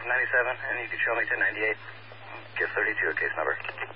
97, and you can show me to 98. Give 32 a case number.